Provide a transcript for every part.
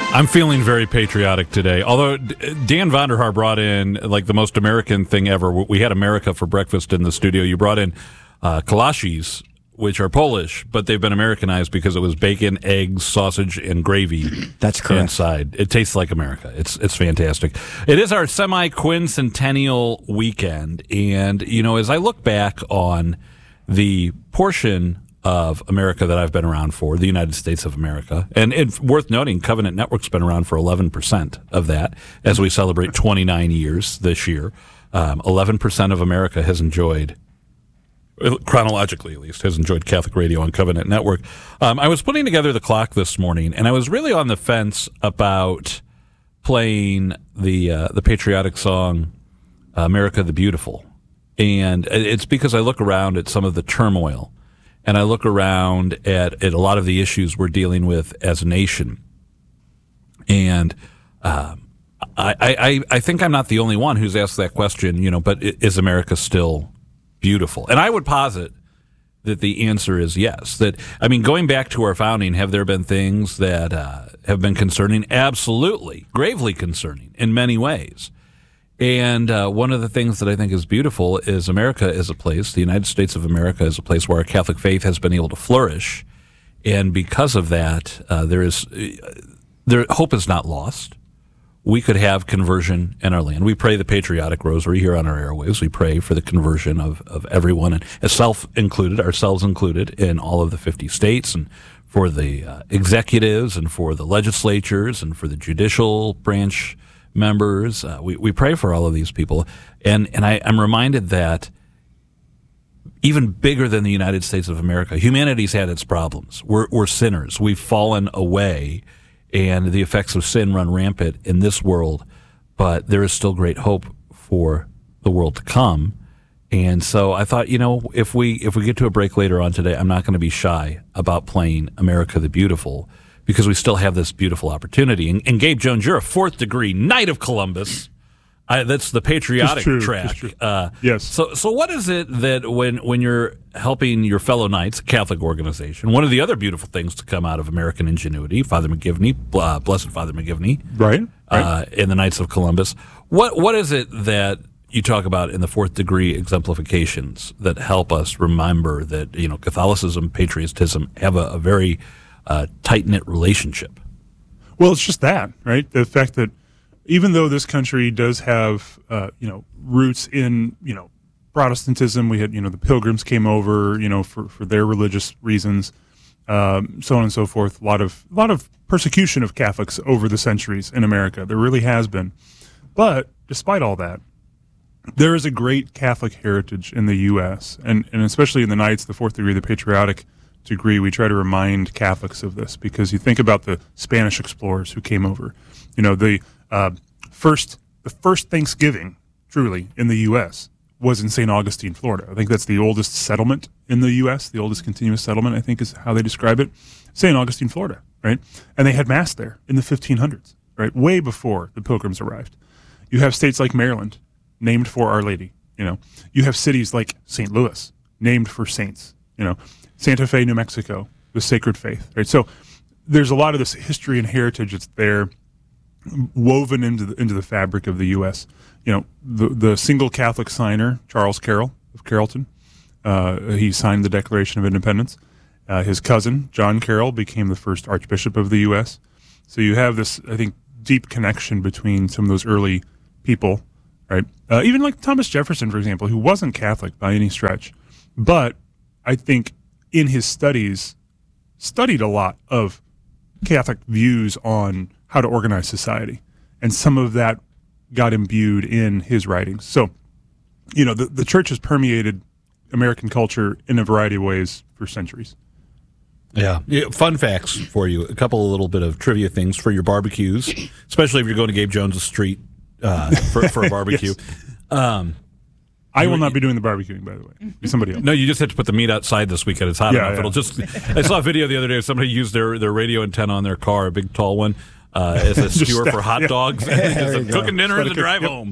I'm feeling very patriotic today. Although Dan Vonderhaar brought in like the most American thing ever. We had America for breakfast in the studio. You brought in kolaches, which are Polish, but they've been Americanized because it was bacon, eggs, sausage, and gravy. That's correct. Inside. It tastes like America. It's fantastic. It is our semi-quincentennial weekend, and as I look back on the portion of America that I've been around for, the United States of America. And it's worth noting, Covenant Network's been around for 11% of that as we celebrate 29 years this year. 11% of America has enjoyed, chronologically at least, has enjoyed Catholic radio on Covenant Network. I was putting together the clock this morning, and I was really on the fence about playing the patriotic song, America the Beautiful. And it's because I look around at some of the turmoil, and I look around at a lot of the issues we're dealing with as a nation. And I think I'm not the only one who's asked that question, but is America still beautiful? And I would posit that the answer is yes. Going back to our founding, have there been things that have been concerning? Absolutely. Gravely concerning in many ways. And one of the things that I think is beautiful is America is a place, the United States of America is a place where our Catholic faith has been able to flourish. And because of that, hope is not lost. We could have conversion in our land. We pray the patriotic rosary here on our airwaves. We pray for the conversion of everyone, and ourselves included, in all of the 50 states, and for the executives, and for the legislatures, and for the judicial branch members. We pray for all of these people. And I'm reminded that even bigger than the United States of America, humanity's had its problems. We're sinners. We've fallen away, and the effects of sin run rampant in this world, but there is still great hope for the world to come. And so I thought, if we get to a break later on today, I'm not going to be shy about playing America the Beautiful, because we still have this beautiful opportunity. And Gabe Jones, you're a fourth-degree Knight of Columbus. That's the patriotic track. Yes. So what is it that when you're helping your fellow Knights, a Catholic organization, one of the other beautiful things to come out of American ingenuity, Father McGivney, Blessed Father McGivney, right. In the Knights of Columbus, what is it that you talk about in the fourth-degree exemplifications that help us remember that Catholicism, patriotism have a very tight-knit relationship? Well, it's just that, right? The fact that even though this country does have, roots in, Protestantism, we had, the Pilgrims came over, for their religious reasons, so on and so forth. A lot of persecution of Catholics over the centuries in America. There really has been. But despite all that, there is a great Catholic heritage in the U.S., and especially in the Knights, the fourth degree, the patriotic degree, we try to remind Catholics of this, because you think about the Spanish explorers who came over. The first Thanksgiving, truly, in the U.S. was in St. Augustine, Florida. I think that's the oldest settlement in the U.S., the oldest continuous settlement, I think is how they describe it. St. Augustine, Florida, right? And they had Mass there in the 1500s, right? Way before the Pilgrims arrived. You have states like Maryland, named for Our Lady, You have cities like St. Louis, named for saints, Santa Fe, New Mexico, the Sacred Faith, right? So there's a lot of this history and heritage that's there, woven into the fabric of the U.S. The single Catholic signer, Charles Carroll of Carrollton, he signed the Declaration of Independence. His cousin, John Carroll, became the first Archbishop of the U.S. So you have this, I think, deep connection between some of those early people, right? Even like Thomas Jefferson, for example, who wasn't Catholic by any stretch, but I think in his studies studied a lot of Catholic views on how to organize society, and some of that got imbued in his writings. So, the church has permeated American culture in a variety of ways for centuries. Yeah. Fun facts for you. A couple of little bit of trivia things for your barbecues, especially if you're going to Gabe Jones' street for a barbecue. Yes. I will not be doing the barbecuing, by the way. Be somebody else. No, you just have to put the meat outside this weekend. It's hot enough. Yeah. It'll just. I saw a video the other day of somebody used their radio antenna on their car, a big tall one, as a skewer for hot dogs. Cooking dinner in the drive home.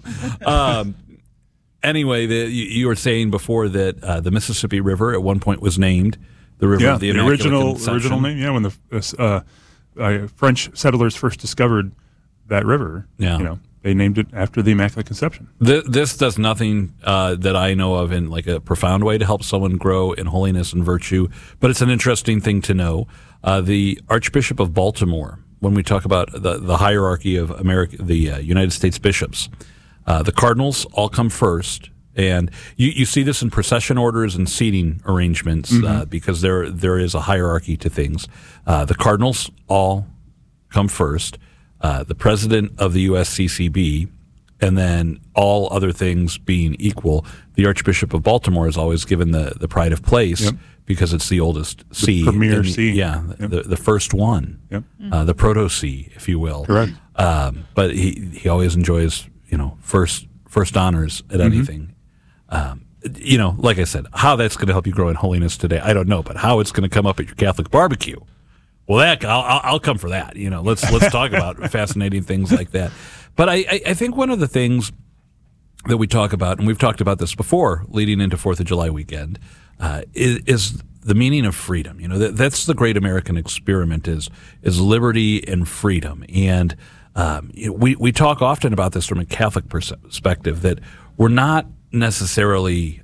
Anyway, you were saying before that the Mississippi River at one point was named the River of the Immaculate Conception. Original name. Yeah, when French settlers first discovered that river, they named it after the Immaculate Conception. This does nothing that I know of in like a profound way to help someone grow in holiness and virtue, but it's an interesting thing to know. The Archbishop of Baltimore, when we talk about the hierarchy of the United States bishops, the cardinals all come first. And you see this in procession orders and seating arrangements because there is a hierarchy to things. The cardinals all come first, the president of the USCCB, and then all other things being equal, the Archbishop of Baltimore is always given the pride of place because it's the oldest see. The premier see. Yeah, the first one, the proto-see, if you will. Correct. But he always enjoys, first honors at anything. Like I said, how that's going to help you grow in holiness today, I don't know. But how it's going to come up at your Catholic barbecue, well, I'll come for that. Let's talk about fascinating things like that. But I think one of the things that we talk about, and we've talked about this before, leading into 4th of July weekend, is the meaning of freedom. That's the great American experiment: is liberty and freedom. And we talk often about this from a Catholic perspective, that we're not necessarily,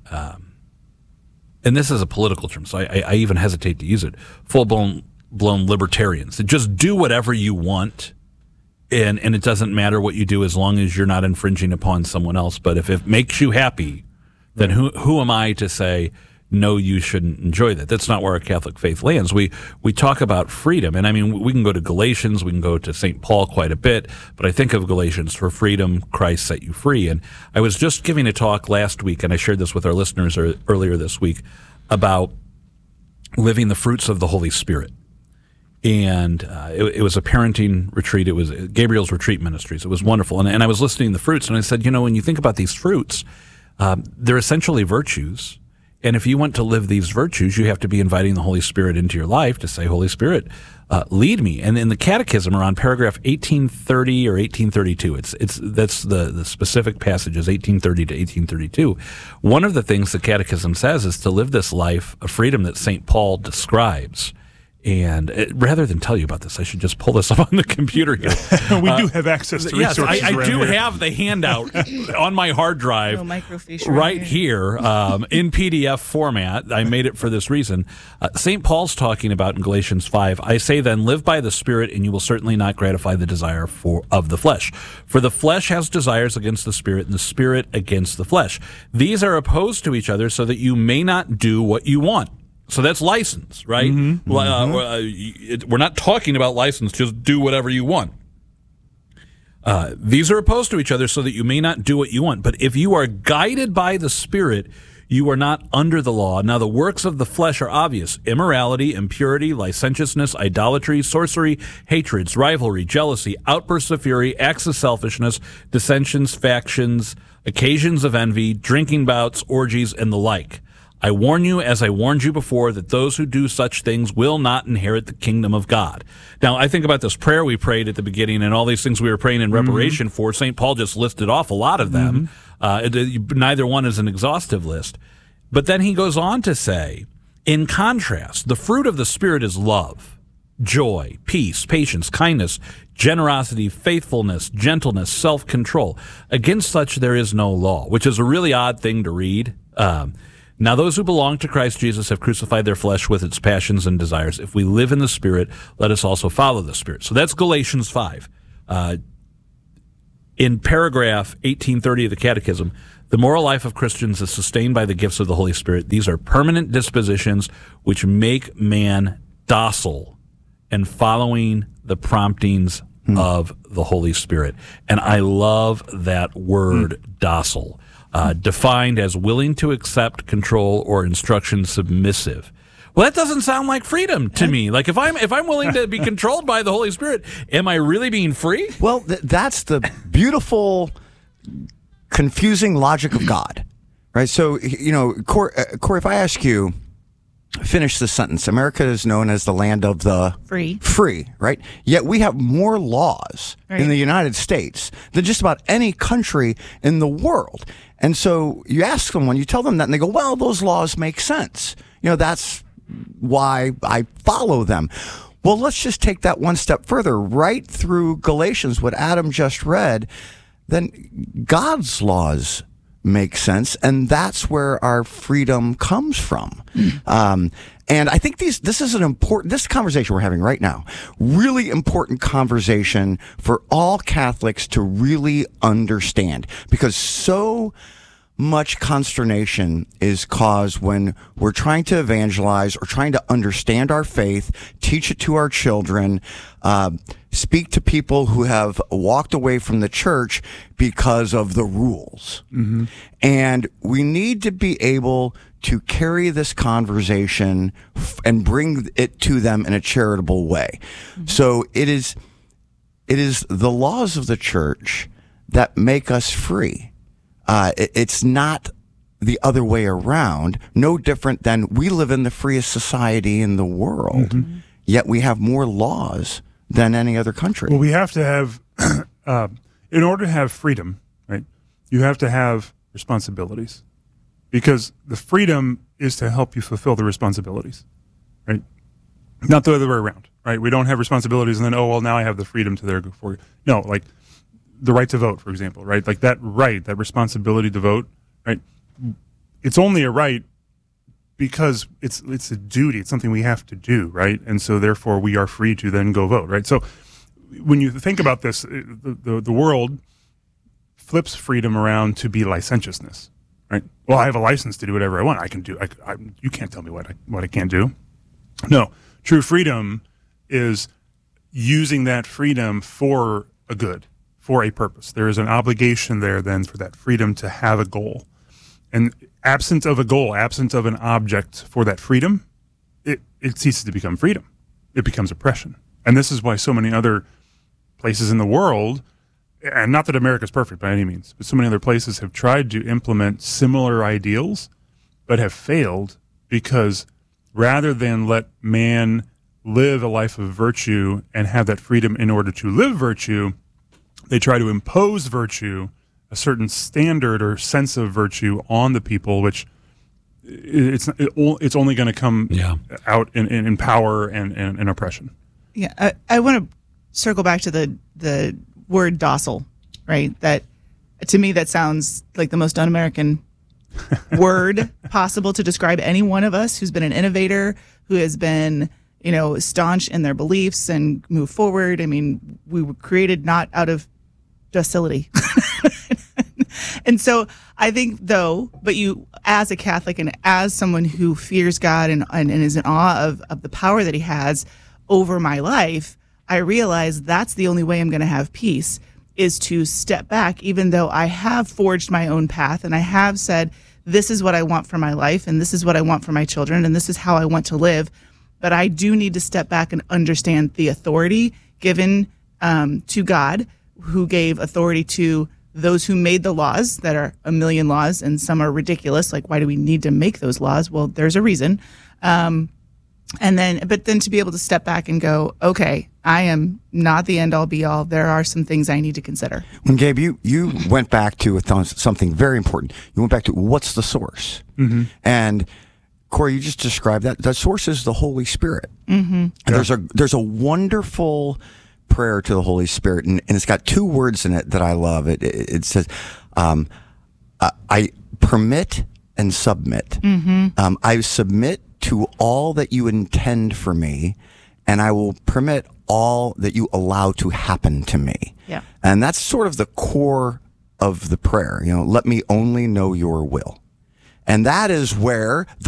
and this is a political term, so I even hesitate to use it, full-blown libertarians that just do whatever you want, and it doesn't matter what you do as long as you're not infringing upon someone else. But if it makes you happy, then who am I to say, no, you shouldn't enjoy that? That's not where our Catholic faith lands. We talk about freedom, and I mean, we can go to Galatians, we can go to St. Paul quite a bit, but I think of Galatians: for freedom, Christ set you free. And I was just giving a talk last week, and I shared this with our listeners earlier this week, about living the fruits of the Holy Spirit. And it was a parenting retreat. It was Gabriel's Retreat Ministries. It was wonderful. And I was listening to the fruits, and I said, when you think about these fruits, they're essentially virtues. And if you want to live these virtues, you have to be inviting the Holy Spirit into your life to say, Holy Spirit, lead me. And in the Catechism, around paragraph 1830 or 1832, that's the specific passages, 1830 to 1832. One of the things the Catechism says is to live this life of freedom that St. Paul describes. And rather than tell you about this, I should just pull this up on the computer here. We do have access to resources. Yes, I do have the handout on my hard drive right here in PDF format. I made it for this reason. St. Paul's talking about in Galatians 5, I say then, live by the Spirit, and you will certainly not gratify the desire of the flesh. For the flesh has desires against the Spirit, and the Spirit against the flesh. These are opposed to each other so that you may not do what you want. So that's license, right? We're not talking about license, just do whatever you want. These are opposed to each other so that you may not do what you want. But if you are guided by the Spirit, you are not under the law. Now the works of the flesh are obvious: immorality, impurity, licentiousness, idolatry, sorcery, hatreds, rivalry, jealousy, outbursts of fury, acts of selfishness, dissensions, factions, occasions of envy, drinking bouts, orgies, and the like. I warn you, as I warned you before, that those who do such things will not inherit the kingdom of God. Now, I think about this prayer we prayed at the beginning and all these things we were praying in reparation for. St. Paul just listed off a lot of them. Neither one is an exhaustive list. But then he goes on to say, in contrast, the fruit of the Spirit is love, joy, peace, patience, kindness, generosity, faithfulness, gentleness, self-control. Against such there is no law, which is a really odd thing to read. Now those who belong to Christ Jesus have crucified their flesh with its passions and desires. If we live in the Spirit, let us also follow the Spirit. So that's Galatians 5. In paragraph 1830 of the Catechism, the moral life of Christians is sustained by the gifts of the Holy Spirit. These are permanent dispositions which make man docile and following the promptings of the Holy Spirit. And I love that word, docile. Defined as willing to accept control or instruction, submissive. Well, that doesn't sound like freedom to me. Like if I'm willing to be controlled by the Holy Spirit, am I really being free? Well, that's the beautiful, confusing logic of God, right? So, Corey, if I ask you, finish the sentence. America is known as the land of the free, right? Yet we have more laws in the United States than just about any country in the world. And so you ask someone, you tell them that, and they go, well, those laws make sense. That's why I follow them. Well, let's just take that one step further, right through Galatians, what Adam just read. Then God's laws make sense, and that's where our freedom comes from. And I think this is this conversation we're having right now, really important conversation for all Catholics to really understand, because so much consternation is caused when we're trying to evangelize or trying to understand our faith, teach it to our children, speak to people who have walked away from the church because of the rules. Mm-hmm. And we need to be able to carry this conversation and bring it to them in a charitable way. Mm-hmm. So it is the laws of the church that make us free. It's not the other way around, no different than we live in the freest society in the world, mm-hmm. yet we have more laws than any other country. Well, we have to have, in order to have freedom, right, you have to have responsibilities, because the freedom is to help you fulfill the responsibilities, right? Not the other way around, right? We don't have responsibilities and then, oh, well, now I have the freedom to there for you. No, like the right to vote, for example, right? Like that right, that responsibility to vote, right? It's only a right because it's a duty. It's something we have to do, right? And so therefore we are free to then go vote, right? So when you think about this, the world flips freedom around to be licentiousness, right? Well, I have a license to do whatever I want. I can do. You can't tell me what I can't do. No, true freedom is using that freedom for a good, for a purpose. There is an obligation there then for that freedom to have a goal. And absent of a goal, absent of an object for that freedom, it ceases to become freedom. It becomes oppression. And this is why so many other places in the world, and not that America's perfect by any means, but so many other places have tried to implement similar ideals, but have failed because rather than let man live a life of virtue and have that freedom in order to live virtue, they try to impose virtue, a certain standard or sense of virtue on the people, which it's only going to come out in power and oppression. Yeah, I want to circle back to the word docile, right? That to me that sounds like the most un-American word possible to describe any one of us who's been an innovator, who has been, staunch in their beliefs and move forward. I mean, we were created not out of docility. And so I think but you, as a Catholic and as someone who fears God and is in awe of the power that he has over my life, I realize that's the only way I'm going to have peace, is to step back, even though I have forged my own path and I have said, this is what I want for my life and this is what I want for my children and this is how I want to live. But I do need to step back and understand the authority given to God, who gave authority to those who made the laws, that are a million laws, and some are ridiculous. Like, why do we need to make those laws? Well, there's a reason. But then to be able to step back and go, okay, I am not the end all be all. There are some things I need to consider. When Gabe, you went back to something very important. You went back to what's the source? Mm-hmm. And Corey, you just described that. The source is the Holy Spirit. Mm-hmm. And there's a wonderful prayer to the Holy Spirit, and it's got two words in it that I love. It says, I permit and submit. Mm-hmm. I submit to all that you intend for me, and I will permit all that you allow to happen to me. Yeah. And that's sort of the core of the prayer. Let me only know your will. And that is where the